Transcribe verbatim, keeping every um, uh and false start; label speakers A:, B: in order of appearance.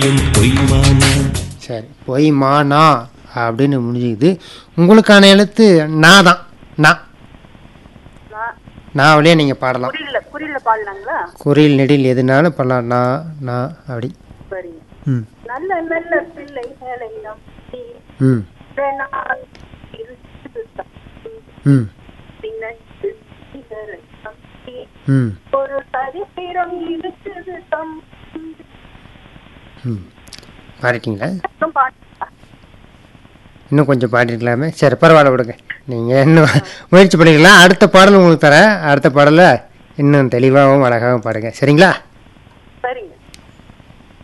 A: சரி, பொய்மானா அப்படின்னு முடிஞ்சுக்குது. உங்களுக்கான எழுத்து நா தான். நா நாவிலே நீங்கள் பாடலாம்.
B: குறியில பாடலாங்களா?
A: குறியில் நெடில் எதுனாலும் பாடலாம். நா நா அப்படி.
B: சரி.
A: ம்
B: நல்ல நல்ல பிள்ளைகளை நம்பி
A: ம்
B: வேணால் இருக்குது தம்பி.
A: ம்
B: பின்னட்டு சிகரை நம்பி
A: ம்
B: ஒரு சரித்திரம் இருக்குது தம்பி.
A: ம் பாடிட்டீங்களா?
B: இன்னும் பாடா?
A: இன்னும் கொஞ்சம் பாடிருக்கலாமே. சரி, பரவாயில்ல விடுங்க. நீங்கள் இன்னும் முயற்சி பண்ணிக்கலாம். அடுத்த பாடல் உங்களுக்கு தரேன். அடுத்த பாடலை இன்னும் தெளிவாகவும் அழகாகவும் பாடுங்க. சரிங்களா?